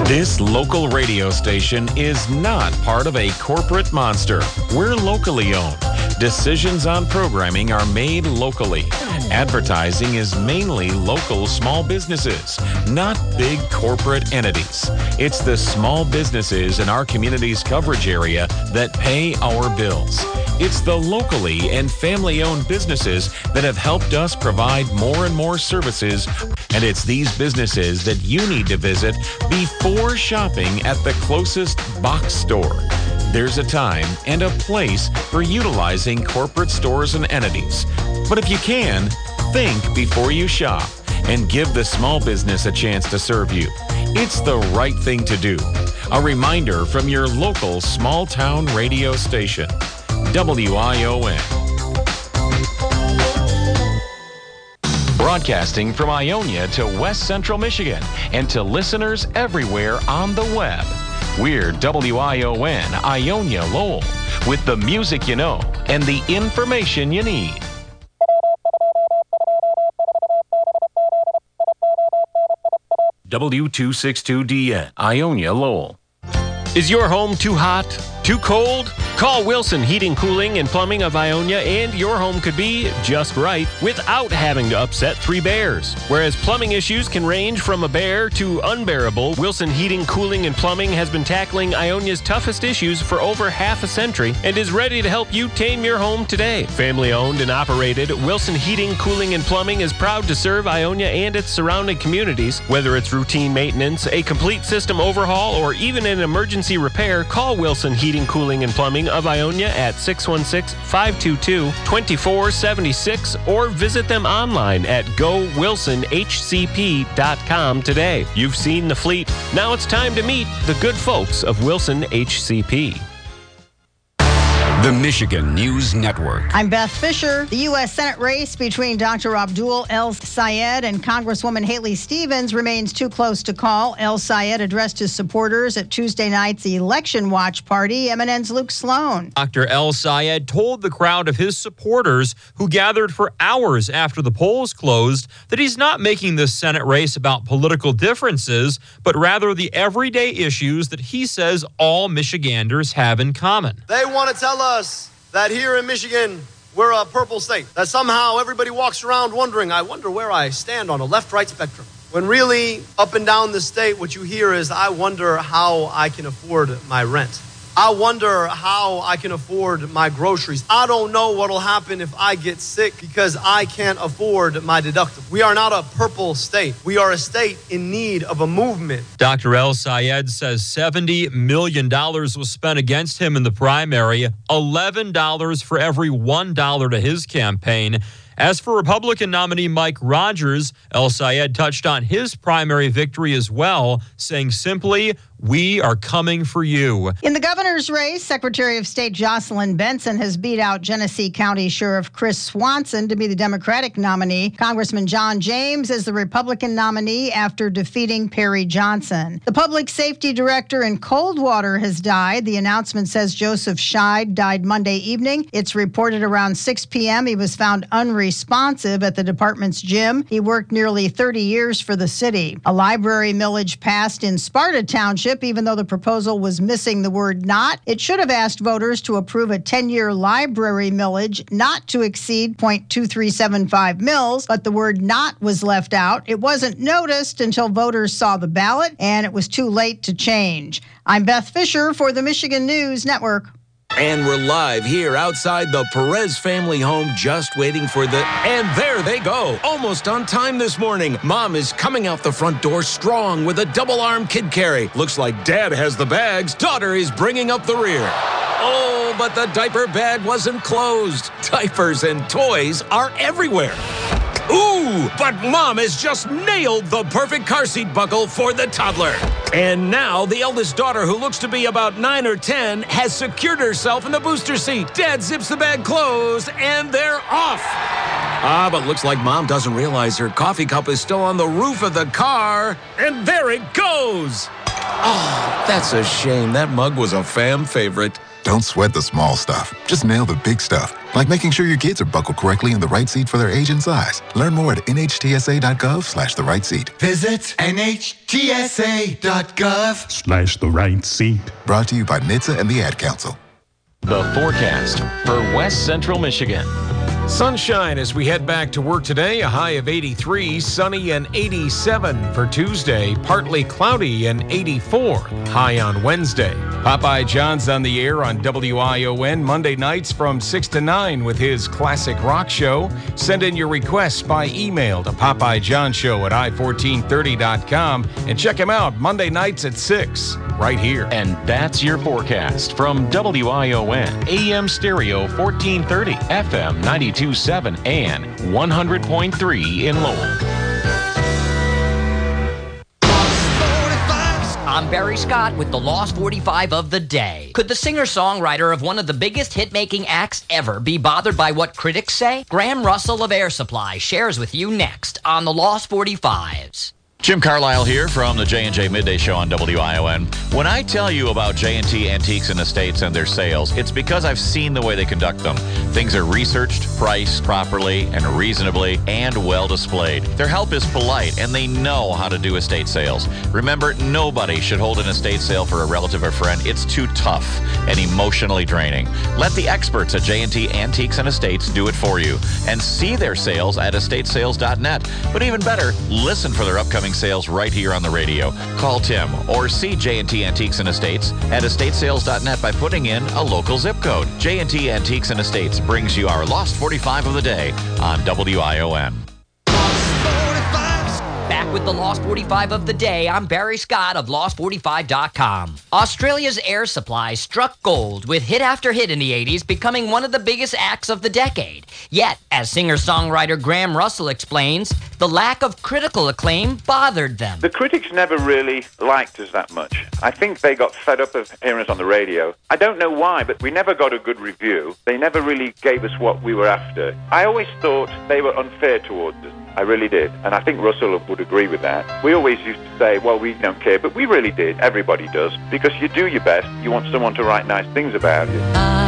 This local radio station is not part of a corporate monster. We're locally owned. Decisions on programming are made locally. Advertising is mainly local small businesses, not big corporate entities. It's the small businesses in our community's coverage area that pay our bills. It's the locally and family-owned businesses that have helped us provide more and more services, and it's these businesses that you need to visit before shopping at the closest box store. There's a time and a place for utilizing corporate stores and entities. But if you can, think before you shop and give the small business a chance to serve you. It's the right thing to do. A reminder from your local small-town radio station. WION. Broadcasting from Ionia to West Central Michigan and to listeners everywhere on the web. We're WION Ionia Lowell with the music you know and the information you need. W262DN Ionia Lowell. Is your home too hot? Too cold? Call Wilson Heating, Cooling, and Plumbing of Ionia, and your home could be just right without having to upset three bears. Whereas plumbing issues can range from a bear to unbearable, Wilson Heating, Cooling, and Plumbing has been tackling Ionia's toughest issues for over half a century and is ready to help you tame your home today. Family owned and operated, Wilson Heating, Cooling, and Plumbing is proud to serve Ionia and its surrounding communities. Whether it's routine maintenance, a complete system overhaul, or even an emergency repair, call Wilson Heating, Cooling, and Plumbing of Ionia at 616-522-2476 or visit them online at gowilsonhcp.com today. You've seen the fleet. Now it's time to meet the good folks of Wilson HCP. The Michigan News Network. I'm Beth Fisher. The U.S. Senate race between Dr. Abdul El-Sayed and Congresswoman Haley Stevens remains too close to call. El-Sayed addressed his supporters at Tuesday night's election watch party. MNN's Luke Sloan. Dr. El-Sayed told the crowd of his supporters who gathered for hours after the polls closed that he's not making this Senate race about political differences, but rather the everyday issues that he says all Michiganders have in common. They want to tell us that here in Michigan, we're a purple state. That somehow everybody walks around wondering, I wonder where I stand on a left-right spectrum. When really, up and down the state, what you hear is, I wonder how I can afford my rent. I wonder how I can afford my groceries. I don't know what'll happen if I get sick because I can't afford my deductible. We are not a purple state. We are a state in need of a movement. Dr. El-Sayed says $70 million was spent against him in the primary, $11 for every $1 to his campaign. As for Republican nominee Mike Rogers, El-Sayed touched on his primary victory as well, saying simply, "We are coming for you." In the governor's race, Secretary of State Jocelyn Benson has beat out Genesee County Sheriff Chris Swanson to be the Democratic nominee. Congressman John James is the Republican nominee after defeating Perry Johnson. The public safety director in Coldwater has died. The announcement says Joseph Scheid died Monday evening. It's reported around 6 p.m. He was found unresponsive at the department's gym. He worked nearly 30 years for the city. A library millage passed in Sparta Township, even though the proposal was missing the word not. It should have asked voters to approve a 10-year library millage not to exceed .2375 mils, but the word not was left out. It wasn't noticed until voters saw the ballot, and it was too late to change. I'm Beth Fisher for the Michigan News Network. And we're live here outside the Perez family home, just waiting for and there they go. Almost on time this morning. Mom is coming out the front door strong with a double-arm kid carry. Looks like Dad has the bags. Daughter is bringing up the rear. Oh, but the diaper bag wasn't closed. Diapers and toys are everywhere. Ooh, but Mom has just nailed the perfect car seat buckle for the toddler. And now the eldest daughter, who looks to be about 9 or 10, has secured herself in the booster seat. Dad zips the bag closed, and they're off. But looks like Mom doesn't realize her coffee cup is still on the roof of the car. And there it goes. Oh, that's a shame. That mug was a fam favorite. Don't sweat the small stuff. Just nail the big stuff, like making sure your kids are buckled correctly in the right seat for their age and size. Learn more at nhtsa.gov/the right seat. Visit nhtsa.gov/the right seat. Brought to you by NHTSA and the Ad Council. The forecast for West Central Michigan. Sunshine as we head back to work today, a high of 83, sunny and 87 for Tuesday, partly cloudy and 84, high on Wednesday. Popeye John's on the air on WION Monday nights from 6 to 9 with his classic rock show. Send in your requests by email to PopeyeJohnShow@i1430.com and check him out Monday nights at 6 right here. And that's your forecast from WION, AM stereo 1430, FM 92.7 and 100.3 in Lowell. I'm Barry Scott with the Lost 45 of the day. Could the singer-songwriter of one of the biggest hit-making acts ever be bothered by what critics say? Graham Russell of Air Supply shares with you next on the Lost 45s. Jim Carlisle here from the J&J Midday Show on WION. When I tell you about J&T Antiques and Estates and their sales, it's because I've seen the way they conduct them. Things are researched, priced properly and reasonably, and well displayed. Their help is polite, and they know how to do estate sales. Remember, nobody should hold an estate sale for a relative or friend. It's too tough and emotionally draining. Let the experts at J&T Antiques and Estates do it for you. And see their sales at estatesales.net. But even better, listen for their upcoming sales right here on the radio. Call Tim or see J&T Antiques and Estates at estatesales.net by putting in a local zip code. J&T Antiques and Estates brings you our Lost 45 of the day on WION. Back with the Lost 45 of the day, I'm Barry Scott of Lost45.com. Australia's Air Supply struck gold with hit after hit in the 80s, becoming one of the biggest acts of the decade. Yet, as singer-songwriter Graham Russell explains, the lack of critical acclaim bothered them. The critics never really liked us that much. I think they got fed up of hearing us on the radio. I don't know why, but we never got a good review. They never really gave us what we were after. I always thought they were unfair towards us. I really did. And I think Russell would agree with that. We always used to say, well, we don't care, but we really did. Everybody does. Because you do your best. You want someone to write nice things about you.